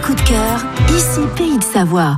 coup de cœur, ici Pays de Savoie.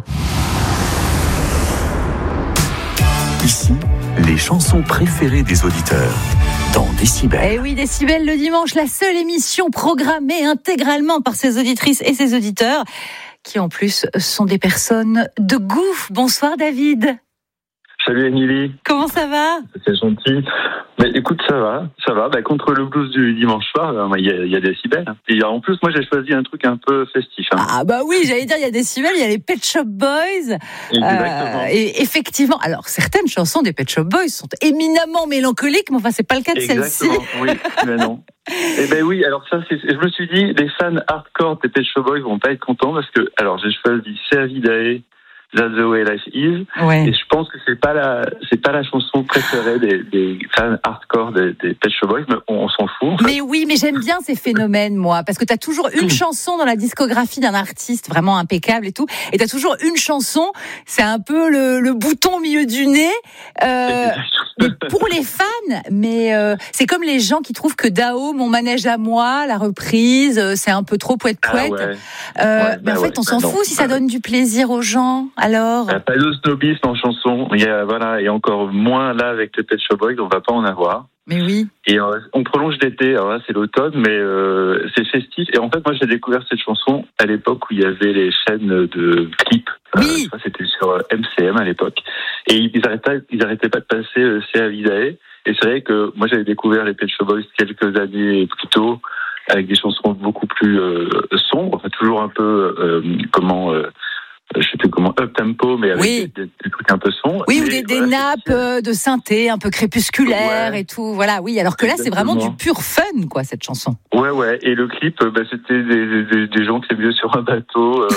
Ici, les chansons préférées des auditeurs. Dans Décibel. Eh oui, Décibel le dimanche, la seule émission programmée intégralement par ses auditrices et ses auditeurs, qui en plus sont des personnes de goût. Bonsoir David. Salut Émilie. Comment ça va ? C'est gentil. Écoute, ça va. Contre le blues du dimanche soir, il y a Décibel. Et en plus, moi, j'ai choisi un truc un peu festif. Ah bah oui, j'allais dire, il y a Décibel, il y a les Pet Shop Boys. Exactement. Et effectivement, alors certaines chansons des Pet Shop Boys sont éminemment mélancoliques, mais enfin, c'est pas le cas de celle-ci. Exactement, oui, mais non. Oui, alors ça, je me suis dit, les fans hardcore des Pet Shop Boys vont pas être contents parce que, alors, j'ai choisi C'est Avidae, That's the way life is. Ouais. Et je pense que c'est pas la chanson préférée des fans hardcore des Pet Shop Boys, mais on s'en fout. En fait. Mais oui, mais j'aime bien ces phénomènes, moi, parce que t'as toujours une chanson dans la discographie d'un artiste vraiment impeccable et tout, et t'as toujours une chanson, c'est un peu le bouton au milieu du nez, mais pour les fans, mais c'est comme les gens qui trouvent que Dao, Mon manège à moi, la reprise, c'est un peu trop poète-poète. Mais en fait, on s'en fout si ça donne du plaisir aux gens. Alors, pas de snobisme en chanson. Et encore moins là avec les Pet Shop Boys, on va pas en avoir. Mais oui. Et on prolonge l'été. Alors là, c'est l'automne, mais c'est festif. Et en fait, moi, j'ai découvert cette chanson à l'époque où il y avait les chaînes de clips. Oui. C'était sur MCM à l'époque. Et ils arrêtaient pas de passer C'est Avidae. Et c'est vrai que moi, j'avais découvert les Pet Shop Boys quelques années plus tôt avec des chansons beaucoup plus sombres, enfin, toujours un peu je sais plus comment, up tempo, mais avec des trucs un peu sombres. Oui, ou des nappes de synthé un peu crépusculaires et tout. Voilà, oui. Alors que là, c'est vraiment du pur fun, quoi, cette chanson. Ouais. Et le clip, c'était des gens qui étaient mieux sur un bateau,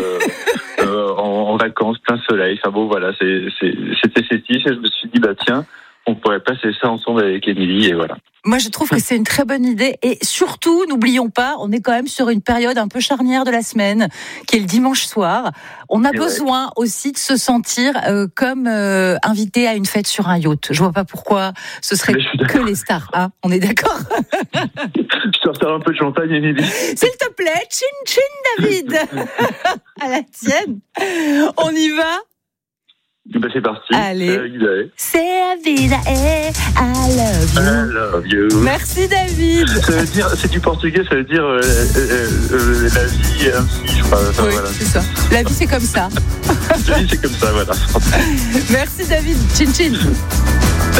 en vacances, plein soleil. Enfin bon, voilà, c'était festif. Et je me suis dit, tiens, on pourrait passer ça ensemble avec Émilie, et voilà. Moi, je trouve que c'est une très bonne idée. Et surtout, n'oublions pas, on est quand même sur une période un peu charnière de la semaine, qui est le dimanche soir. On a besoin aussi de se sentir comme invité à une fête sur un yacht. Je vois pas pourquoi ce serait que les stars. Hein, on est d'accord? Je te ressors un peu de champagne, Émilie. S'il te plaît, chin David. À la tienne. On y va? C'est parti. Allez. C'est Avidae, I love you. Merci David. Ça veut dire, c'est du portugais, ça veut dire la vie est ainsi, je crois. Oui, voilà. C'est ça. La vie c'est comme ça. La vie c'est comme ça, voilà. Merci David. Chin.